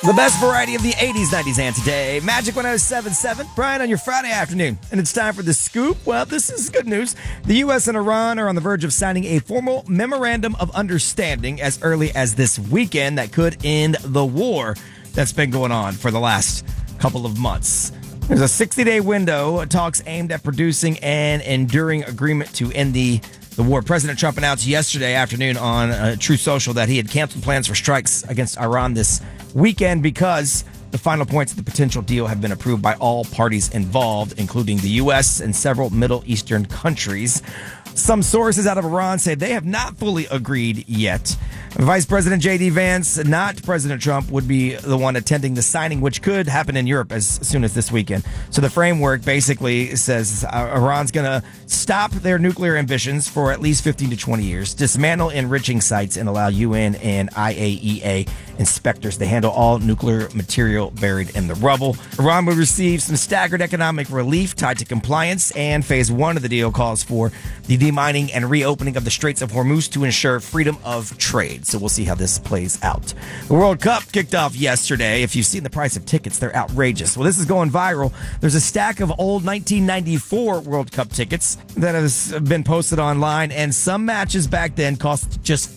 The best variety of the 80s, 90s, and today. Magic 107.7, Brian on your Friday afternoon. And it's time for the scoop. Well, this is good news. The U.S. and Iran are on the verge of signing a formal memorandum of understanding as early as this weekend that could end the war that's been going on for the last couple of months. There's a 60-day window, talks aimed at producing an enduring agreement to end the war. President Trump announced yesterday afternoon on Truth Social that he had canceled plans for strikes against Iran this weekend because the final points of the potential deal have been approved by all parties involved, including the U.S. and several Middle Eastern countries. Some sources out of Iran say they have not fully agreed yet. Vice President J.D. Vance, not President Trump, would be the one attending the signing, which could happen in Europe as soon as this weekend. So the framework basically says Iran's going to stop their nuclear ambitions for at least 15 to 20 years, dismantle enriching sites, and allow UN and IAEA inspectors to handle all nuclear material buried in the rubble. Iran would receive some staggered economic relief tied to compliance, and phase one of the deal calls for the demining and reopening of the Straits of Hormuz to ensure freedom of trade. So we'll see how this plays out. The World Cup kicked off yesterday. If you've seen the price of tickets, they're outrageous. Well, this is going viral. There's a stack of old 1994 World Cup tickets that has been posted online, and some matches back then cost just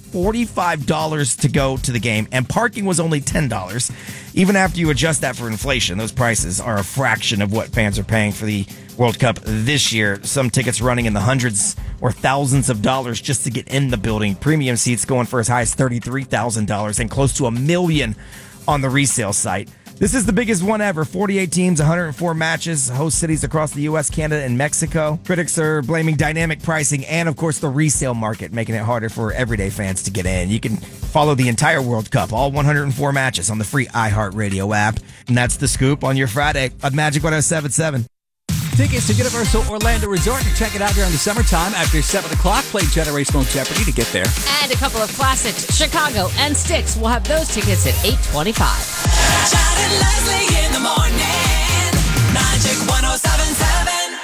$45 to go to the game, and parking was only $10. Even after you adjust that for inflation, those prices are a fraction of what fans are paying for the World Cup this year. Some tickets running in the hundreds or thousands of dollars just to get in the building. Premium seats going for as high as $33,000 and close to $1 million on the resale site. This is the biggest one ever. 48 teams, 104 matches, host cities across the U.S., Canada, and Mexico. Critics are blaming dynamic pricing and, of course, the resale market, making it harder for everyday fans to get in. You can follow the entire World Cup, all 104 matches, on the free iHeartRadio app. And that's the scoop on your Friday on Magic 107.7. Tickets to Universal Orlando Resort to check it out during the summertime after 7 o'clock. Play Generational Jeopardy to get there. And a couple of classics, Chicago and Styx. We'll have those tickets at $8.25. Chad and Leslie in the morning. Magic 107.7.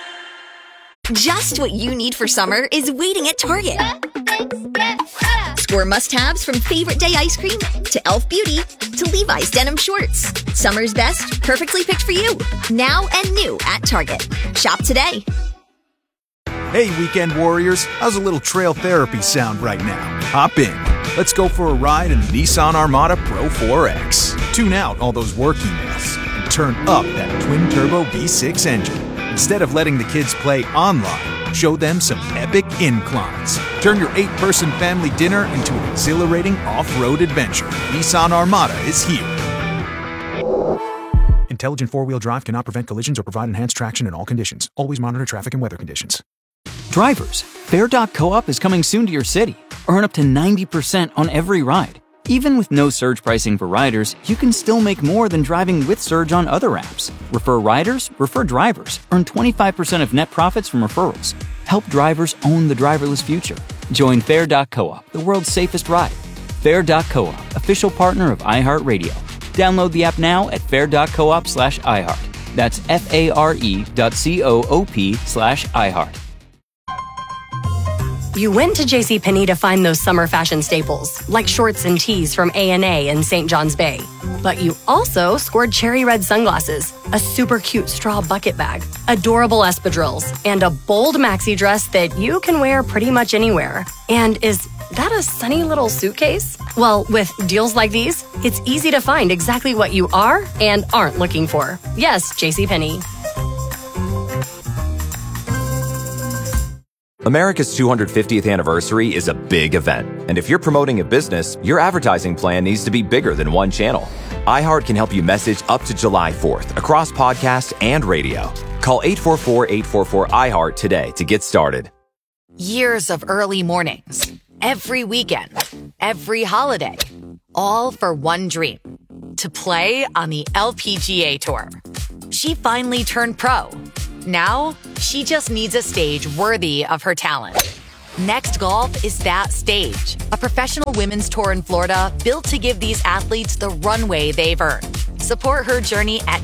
Just what you need for summer is waiting at Target. Score must-haves from favorite day ice cream to Elf Beauty to Levi's denim shorts. Summer's best, perfectly picked for you. Now and new at Target. Shop today. Hey, weekend warriors. How's a little trail therapy sound right now? Hop in. Let's go for a ride in the Nissan Armada Pro 4X. Tune out all those work emails and turn up that twin-turbo V6 engine. Instead of letting the kids play online, show them some epic inclines. Turn your 8-person family dinner into an exhilarating off-road adventure. Nissan Armada is here. Intelligent four-wheel drive cannot prevent collisions or provide enhanced traction in all conditions. Always monitor traffic and weather conditions. Drivers, Fair.coop is coming soon to your city. Earn up to 90% on every ride. Even with no surge pricing for riders, you can still make more than driving with Surge on other apps. Refer riders, refer drivers. Earn 25% of net profits from referrals. Help drivers own the driverless future. Join Fair.coop, the world's safest ride. Fair.coop, official partner of iHeartRadio. Download the app now at fair.coop/iHeart. That's FARE.coop/iHeart. You went to JCPenney to find those summer fashion staples, like shorts and tees from A&A and St. John's Bay. But you also scored cherry red sunglasses, a super cute straw bucket bag, adorable espadrilles, and a bold maxi dress that you can wear pretty much anywhere. And is that a sunny little suitcase? Well, with deals like these, it's easy to find exactly what you are and aren't looking for. Yes, JCPenney. America's 250th anniversary is a big event, and if you're promoting a business, your advertising plan needs to be bigger than one channel. iHeart can help you message up to July 4th across podcasts and radio. Call 844-844-iHeart today to get started. Years of early mornings, every weekend, every holiday, all for one dream, to play on the LPGA Tour. She finally turned pro. Now, she just needs a stage worthy of her talent. Next Golf is that stage. A professional women's tour in Florida built to give these athletes the runway they've earned. Support her journey at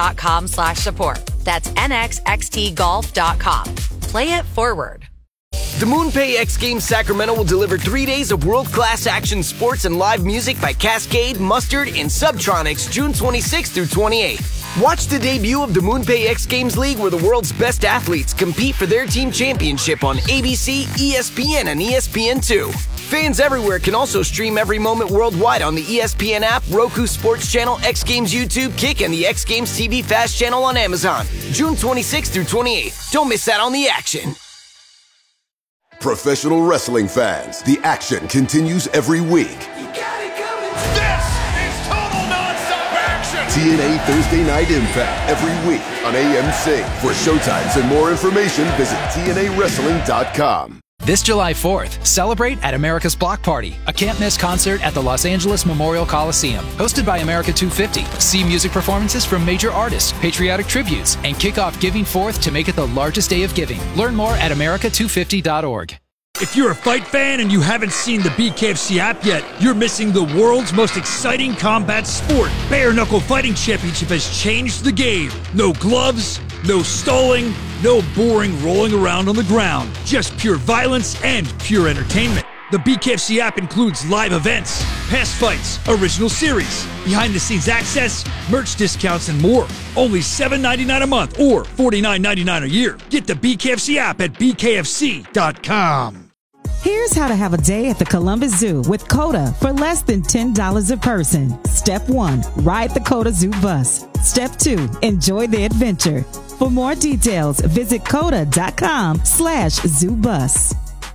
nextgolf.com/support. That's nxxtgolf.com. Play it forward. The MoonPay X Games Sacramento will deliver 3 days of world-class action sports and live music by Cascade, Mustard, and Subtronics June 26th through 28th. Watch the debut of the MoonPay X Games League, where the world's best athletes compete for their team championship on ABC, ESPN, and ESPN2. Fans everywhere can also stream every moment worldwide on the ESPN app, Roku Sports Channel, X Games YouTube, Kick, and the X Games TV Fast channel on Amazon. June 26th through 28th. Don't miss out on the action. Professional wrestling fans, the action continues every week. You got it coming. This is total nonstop action. TNA Thursday Night Impact every week on AMC. For showtimes and more information, visit TNAWrestling.com. This July 4th, celebrate at America's Block Party, a can't-miss concert at the Los Angeles Memorial Coliseum. Hosted by America 250, see music performances from major artists, patriotic tributes, and kick off Giving Forth to make it the largest day of giving. Learn more at America250.org. If you're a fight fan and you haven't seen the BKFC app yet, you're missing the world's most exciting combat sport. Bare Knuckle Fighting Championship has changed the game. No gloves, no stalling, no boring rolling around on the ground. Just pure violence and pure entertainment. The BKFC app includes live events, past fights, original series, behind-the-scenes access, merch discounts, and more. Only $7.99 a month or $49.99 a year. Get the BKFC app at bkfc.com. Here's how to have a day at the Columbus Zoo with CODA for less than $10 a person. Step 1, ride the CODA Zoo bus. Step 2, enjoy the adventure. For more details, visit coda.com/zoobus.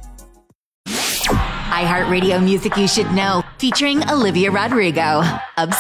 iHeartRadio music you should know, featuring Olivia Rodrigo. Obsessed.